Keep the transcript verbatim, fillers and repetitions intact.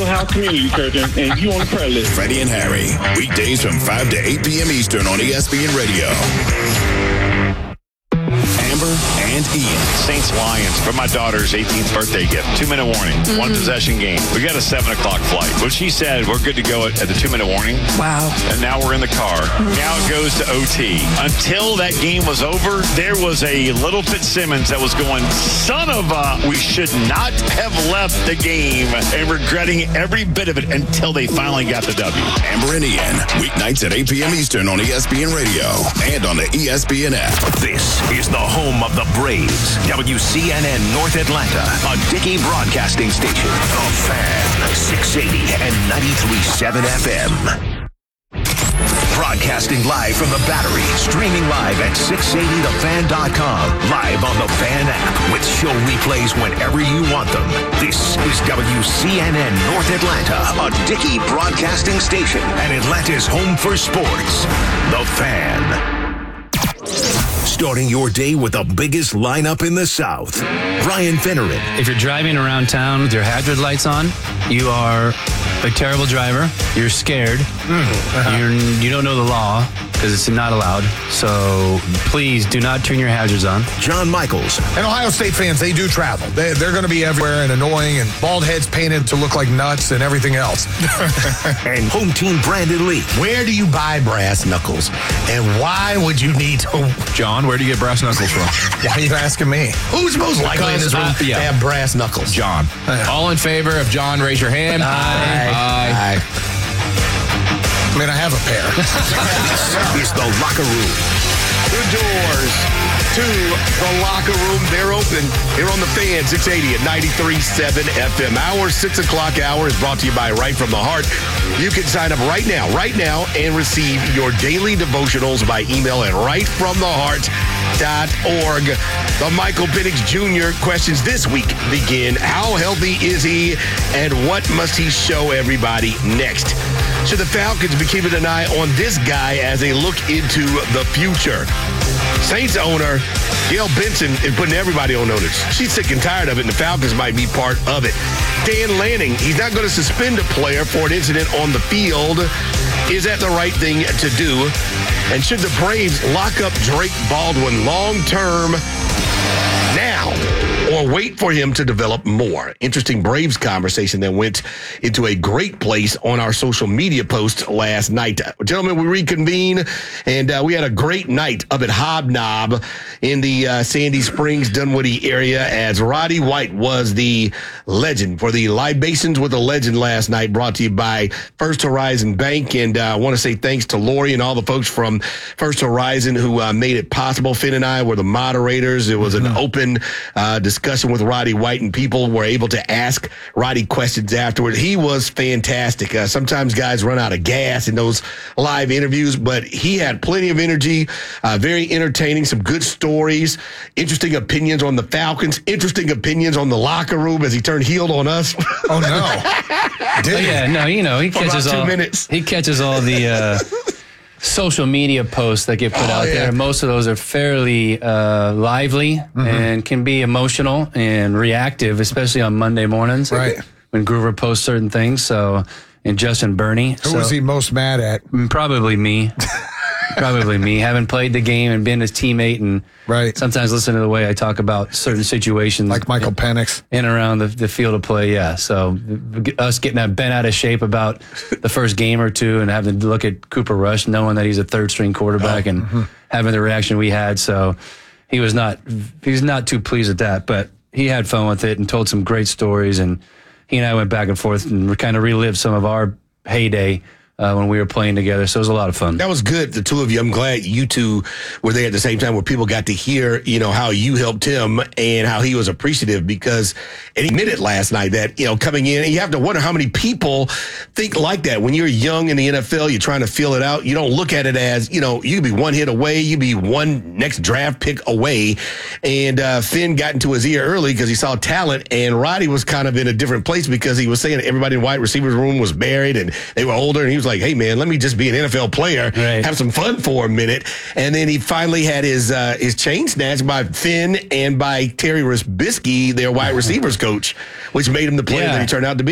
Fieldhouse Community Church, and, and you on the prayer list. Freddie and Harry, weekdays from five to eight p.m. Eastern on E S P N Radio. Amber and Ian. Saints Lions for my daughter's eighteenth birthday gift. Two-minute warning. Mm-hmm. One possession game. We got a seven o'clock flight. But she said we're good to go at, at the two-minute warning. Wow. And now we're in the car. Now it goes to O T. Until that game was over, there was a little Fitzsimmons that was going, son of a, we should not have left the game, and regretting every bit of it until they finally got the W. Amber and Ian, weeknights at eight p.m. Eastern on E S P N Radio and on the E S P N app. This is the home of the Braves. W C N N North Atlanta, a Dickey broadcasting station. The Fan, six eighty and ninety-three point seven F M. Broadcasting live from the Battery, streaming live at six eighty the fan dot com, live on the Fan app with show replays whenever you want them. This is W C N N North Atlanta, a Dickey broadcasting station and Atlanta's home for sports. The Fan. Starting your day with the biggest lineup in the South. Brian Finneran. If you're driving around town with your hazard lights on, you are a terrible driver. You're scared. Mm, uh-huh. You're, you don't know the law because it's not allowed. So please do not turn your hazards on. John Michaels. And Ohio State fans, they do travel. They, they're going to be everywhere and annoying and bald heads painted to look like nuts and everything else. And home team Brandon Lee. Where do you buy brass knuckles? And why would you need to... John, where do you get brass knuckles from? Why are you asking me? Who's most likely in this room uh, yeah. to have brass knuckles? John. All in favor of John, raise your hand. Aye. Aye. Aye. I mean, I have a pair. This is the locker room. The doors to the locker room, they're open here on the Fan, six eighty at ninety-three point seven F M. Our six o'clock hour is brought to you by Right From the Heart. You can sign up right now, right now, and receive your daily devotionals by email at right from the heart dot org. The Michael Penix Junior questions this week begin. How healthy is he, and what must he show everybody next? Should the Falcons be keeping an eye on this guy as they look into the future? Saints owner Gail Benson is putting everybody on notice. She's sick and tired of it, and the Falcons might be part of it. Dan Lanning, he's not going to suspend a player for an incident on the field. Is that the right thing to do? And should the Braves lock up Drake Baldwin long-term now, or wait for him to develop more? Interesting Braves conversation that went into a great place on our social media post last night. Gentlemen, we reconvene, and uh, we had a great night up at Hobnob in the uh, Sandy Springs, Dunwoody area, as Roddy White was the legend for the Libations with a Legend last night, brought to you by First Horizon Bank. And uh, I want to say thanks to Lori and all the folks from First Horizon who uh, made it possible. Finn and I were the moderators. It was an mm-hmm. open uh, discussion with Roddy White, and people were able to ask Roddy questions afterward. He was fantastic. Uh, sometimes guys run out of gas in those live interviews, but he had plenty of energy, uh, very entertaining, some good stories, interesting opinions on the Falcons, interesting opinions on the locker room as he turned heel on us. Oh, no. Did oh, yeah, no, you know, he For catches about two all, minutes. He catches all the uh, social media posts that get put oh, out yeah. there. Most of those are fairly uh, lively mm-hmm. and can be emotional and reactive, especially on Monday mornings. Right. When Groover posts certain things. So, and Justin Burney. Who so, was he most mad at? Probably me. Probably me. Having played the game and been his teammate, and right. sometimes listen to the way I talk about certain situations. Like Michael Penix. In and around the, the field of play, yeah. So us getting bent out of shape about the first game or two and having to look at Cooper Rush, knowing that he's a third-string quarterback, oh, and mm-hmm. having the reaction we had. So he was not he was not too pleased with that, but he had fun with it and told some great stories, and he and I went back and forth and kind of relived some of our heyday Uh, when we were playing together. So it was a lot of fun. That was good, the two of you. I'm glad you two were there at the same time where people got to hear, you know, how you helped him and how he was appreciative, because and he admitted last night that, you know, coming in, and you have to wonder how many people think like that. When you're young in the N F L, you're trying to feel it out. You don't look at it as, you know, you could be one hit away, you be one next draft pick away. And uh, Finn got into his ear early because he saw talent, and Roddy was kind of in a different place because he was saying that everybody in the wide receivers room was married and they were older, and he was like, hey, man, let me just be an N F L player, right. have some fun for a minute. And then he finally had his uh, his chain snatched by Finn and by Terry Risbisky, their wide receivers coach, which made him the player yeah. that he turned out to be.